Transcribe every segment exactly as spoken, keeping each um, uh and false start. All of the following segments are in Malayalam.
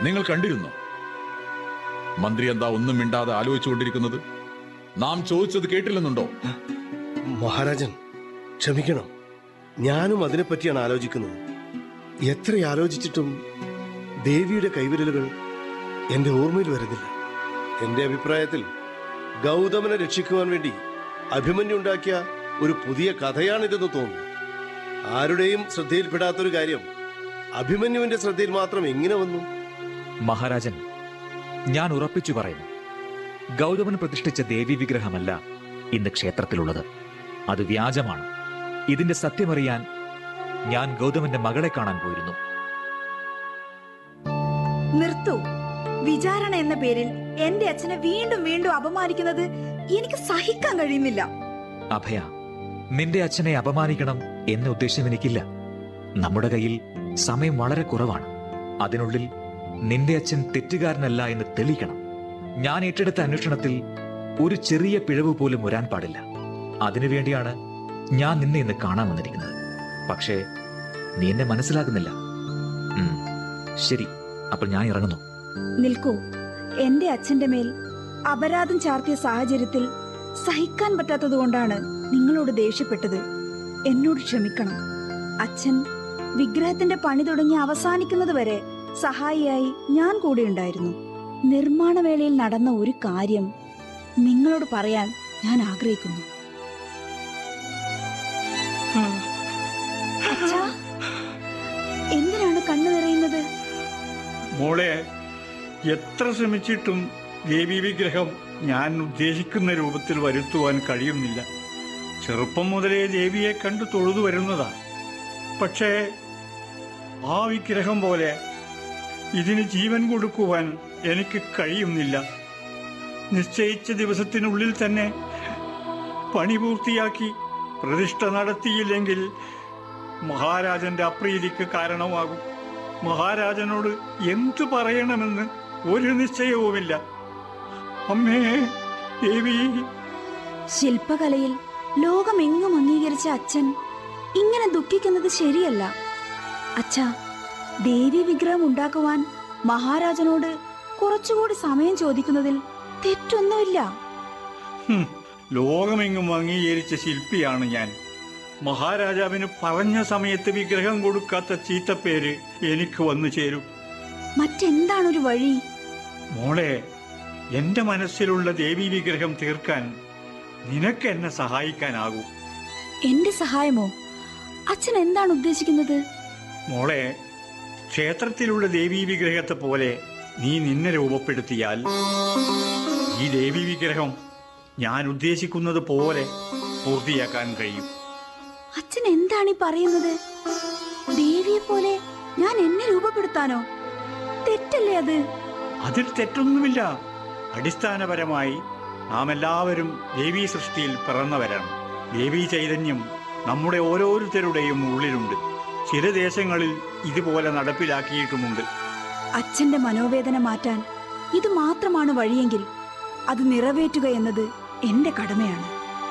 നിങ്ങൾ കണ്ടിരുന്നോ? മന്ത്രി എന്താ ഒന്നും മിണ്ടാതെ ആലോചിച്ചുകൊണ്ടിരിക്കുന്നത്? നാം ചോദിച്ചത് കേട്ടില്ലെന്നുണ്ടോ? മഹാരാജൻ, ക്ഷമിക്കണം. ഞാനും അതിനെപ്പറ്റിയാണ് ആലോചിക്കുന്നത്. എത്ര ആലോചിച്ചിട്ടും ദേവിയുടെ കൈവിരലുകൾ എന്റെ ഓർമ്മയിൽ വരുന്നില്ല. എന്റെ അഭിപ്രായത്തിൽ ഗൗതമനെ രക്ഷിക്കുവാൻ വേണ്ടി അഭിമന്യു ഉണ്ടാക്കിയ ഒരു പുതിയ കഥയാണിതെന്ന് തോന്നുന്നു. ആരുടെയും ശ്രദ്ധയിൽപ്പെടാത്തൊരു കാര്യം അഭിമന്യുവിന്റെ ശ്രദ്ധയിൽ മാത്രം എങ്ങനെ വന്നു? മഹാരാജൻ, ഞാൻ ഉറപ്പിച്ചു പറയുന്നു, ഗൗതമൻ പ്രതിഷ്ഠിച്ച ദേവി വിഗ്രഹമല്ല ഇന്ന് ക്ഷേത്രത്തിലുള്ളത്. അത് വ്യാജമാണ്. ഇതിന്റെ സത്യമറിയാൻ ഞാൻ ഗൗതമന്റെ മകളെ കാണാൻ പോയിരുന്നു. നിർത്തൂ. വിചാരണ എന്ന പേരിൽ എന്റെ അച്ഛനെ വീണ്ടും വീണ്ടും അപമാനിക്കുന്നത് എനിക്ക് സഹിക്കാൻ കഴിയുന്നില്ല. അഭയ, നിന്റെ അച്ഛനെ അപമാനിക്കണം എന്ന ഉദ്ദേശം എനിക്കില്ല. നമ്മുടെ കയ്യിൽ സമയം വളരെ കുറവാണ്. അതിനുള്ളിൽ നിന്റെ അച്ഛൻ തെറ്റുകാരനല്ല എന്ന് തെളിയിക്കണം. ഞാൻ ഏറ്റെടുത്ത അന്വേഷണത്തിൽ ഒരു ചെറിയ പിഴവ് പോലും വരാൻ പാടില്ല. അതിനുവേണ്ടിയാണ് ഞാൻ നിന്നെ ഇന്ന് കാണാൻ വന്നിരിക്കുന്നത്. പക്ഷേ നീ എന്നെ മനസ്സിലാക്കുന്നില്ല. ശരി, അപ്പോൾ ഞാൻ ഇറങ്ങുന്നു. നിൽക്കൂ. എന്റെ അച്ഛന്റെ മേൽ അപരാധം ചാർത്തിയ സാഹചര്യത്തിൽ സഹിക്കാൻ പറ്റാത്തതുകൊണ്ടാണ് നിങ്ങളോട് ദേഷ്യപ്പെട്ടത്. എന്നോട് ക്ഷമിക്കണം. അച്ഛൻ വിഗ്രഹത്തിന്റെ പണി തുടങ്ങി അവസാനിക്കുന്നത് വരെ സഹായിയായി ഞാൻ കൂടെ ഉണ്ടായിരുന്നു. നിർമ്മാണ വേളയിൽ നടന്ന ഒരു കാര്യം നിങ്ങളോട് പറയാൻ ഞാൻ ആഗ്രഹിക്കുന്നു. അച്ഛാ, എന്തിനാണ് കണ്ണു നിറയുന്നത്? മോളെ, എത്ര ശ്രമിച്ചിട്ടും ദേവി വിഗ്രഹം ഞാൻ ഉദ്ദേശിക്കുന്ന രൂപത്തിൽ വരുത്തുവാൻ കഴിയുന്നില്ല. ചെറുപ്പം മുതലേ ദേവിയെ കണ്ടു തൊഴുതു വരുന്നതാ. പക്ഷേ ആ വിഗ്രഹം പോലെ ഇതിന് ജീവൻ കൊടുക്കുവാൻ എനിക്ക് കഴിയുന്നില്ല. നിശ്ചയിച്ച ദിവസത്തിനുള്ളിൽ തന്നെ പണി പൂർത്തിയാക്കി പ്രതിഷ്ഠ നടത്തിയില്ലെങ്കിൽ മഹാരാജന്റെ അപ്രീതിക്ക് കാരണമാകും. മഹാരാജനോട് എന്തു പറയണമെന്ന് ഒരു നിശ്ചയവുമില്ല. അമ്മേ ദേവി. ശില്പകലയിൽ ലോകമെങ്ങും അംഗീകരിച്ച അച്ഛൻ ഇങ്ങനെ ദുഃഖിക്കുന്നത് ശരിയല്ല. അച്ഛാ, ദേവി വിഗ്രഹം ഉണ്ടാക്കുവാൻ മഹാരാജനോട് കുറച്ചുകൂടി സമയം ചോദിക്കുന്നതിൽ തെറ്റൊന്നുമില്ല. ലോകമെങ്ങും അംഗീകരിച്ച ശില്പിയാണ് ഞാൻ. മഹാരാജാവിന് പറഞ്ഞ സമയത്ത് വിഗ്രഹം കൊടുക്കാത്ത ചീത്തപ്പേര് എനിക്ക് വന്നു ചേരും. മറ്റെന്താണൊരു വഴി? മോളെ, എന്റെ മനസ്സിലുള്ള ദേവി വിഗ്രഹം തീർക്കാൻ നിനക്ക് എന്നെ സഹായിക്കാനാകൂ. എന്റെ സഹായമോ? അച്ഛൻ എന്താണ് ഉദ്ദേശിക്കുന്നത്? മോളെ, ക്ഷേത്രത്തിലുള്ള ദേവി വിഗ്രഹത്തെ പോലെ നീ നിന്നെ രൂപപ്പെടുത്തിയാൽ ഈ ദേവി വിഗ്രഹം ഞാൻ ഉദ്ദേശിക്കുന്നത് പോലെ പൂർത്തിയാക്കാൻ കഴിയും. അച്ഛൻ എന്താണ് ഈ പറയുന്നത്? ദേവിയെ പോലെ ഞാൻ എന്നെ രൂപപ്പെടുത്താനോ? തെറ്റല്ലേ അത്? അതിൽ തെറ്റൊന്നുമില്ല. അടിസ്ഥാനപരമായി നാം എല്ലാവരും ദേവീ സൃഷ്ടിയിൽ പിറന്നവരാണ്. ദേവീ ചൈതന്യം നമ്മുടെ ഓരോരുത്തരുടെയും ഉള്ളിലുണ്ട്. ചില ദേശങ്ങളിൽ ഇതുപോലെ നടപ്പിലാക്കിയിട്ടുമുണ്ട്. അച്ഛന്റെ മനോവേദന മാറ്റാൻ ഇത് മാത്രമാണ് വഴിയെങ്കിൽ അത് നിറവേറ്റുക എന്നത് എന്റെ കടമയാണ്.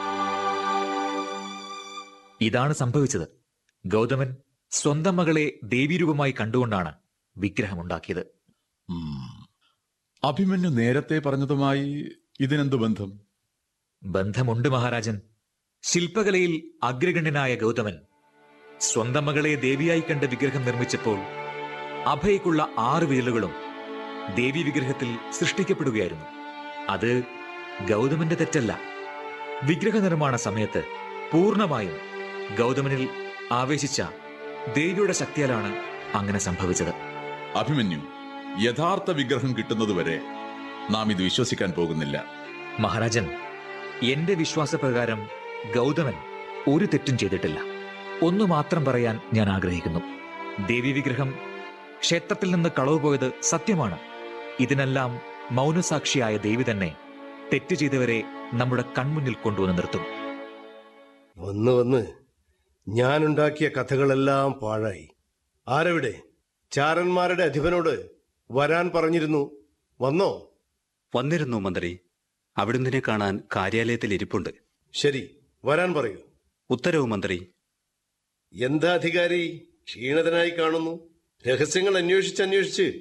ഇതാണ് സംഭവിച്ചത്. ഗൗതമൻ സ്വന്തം മകളെ ദേവീരൂപമായി കണ്ടുകൊണ്ടാണ് വിഗ്രഹമുണ്ടാക്കിയത്. അഭിമന്യു നേരത്തെ പറഞ്ഞതുമായി ഇതിനെന്തു ബന്ധം? ബന്ധമുണ്ട് മഹാരാജൻ. ശില്പകലയിൽ അഗ്രഗണ്യനായ ഗൗതമൻ സ്വന്തം മകളെ ദേവിയായി കണ്ട വിഗ്രഹം നിർമ്മിച്ചപ്പോൾ അഭയക്കുള്ള ആറ് വിരലുകളും ദേവി വിഗ്രഹത്തിൽ സൃഷ്ടിക്കപ്പെടുകയായിരുന്നു. അത് ഗൗതമന്റെ തെറ്റല്ല. വിഗ്രഹ നിർമ്മാണ സമയത്ത് പൂർണ്ണമായും ഗൗതമനിൽ ആവേശിച്ച ദേവിയുടെ ശക്തിയാലാണ് അങ്ങനെ സംഭവിച്ചത്. അഭിമന്യു യഥാർത്ഥ വിഗ്രഹം കിട്ടുന്നതുവരെ നാം ഇത് വിശ്വസിക്കാൻ പോകുന്നില്ല. മഹാരാജൻ, എന്റെ വിശ്വാസപ്രകാരം ഗൗതമൻ ഒരു തെറ്റും ചെയ്തിട്ടില്ല. ഒന്നു മാത്രം പറയാൻ ഞാൻ ആഗ്രഹിക്കുന്നു. ദേവി വിഗ്രഹം ക്ഷേത്രത്തിൽ നിന്ന് കളവ് പോയത് സത്യമാണ്. ഇതിനെല്ലാം മൗനസാക്ഷിയായ ദേവി തന്നെ തെറ്റ് ചെയ്തവരെ നമ്മുടെ കൺമുന്നിൽ കൊണ്ടുവന്ന് നിർത്തും. വന്ന് വന്ന് ഞാനുണ്ടാക്കിയ കഥകളെല്ലാം പാഴായി. ആരെവിടെ? ചാരന്മാരുടെ അധിപനോട് വരാൻ പറഞ്ഞിരുന്നു. വന്നോ? വന്നിരുന്നു മന്ത്രി. അവിടുന്ന് കാണാൻ കാര്യാലയത്തിൽ ഇരിപ്പുണ്ട്. ശരി, വരാൻ പറയൂ. ഉത്തരവ് മന്ത്രി. എന്താ അധികാരി ക്ഷീണിതനായി കാണുന്നു? രഹസ്യങ്ങൾ അന്വേഷിച്ച് അന്വേഷിച്ച്